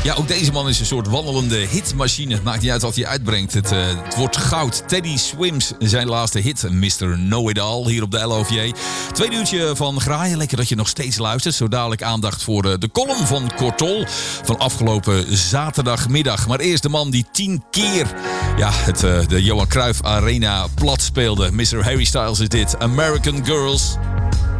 Ja, ook deze man is een soort wandelende hitmachine. Maakt niet uit wat hij uitbrengt. Het wordt goud. Teddy Swims, zijn laatste hit. Mr. Know-It-All, hier op de LOVJ. Tweede uurtje van Graaien. Lekker dat je nog steeds luistert. Zo dadelijk aandacht voor de column van Kortol van afgelopen zaterdagmiddag. Maar eerst de man die 10 keer de Johan Cruijff Arena plat speelde. Mr. Harry Styles is dit. American Girls.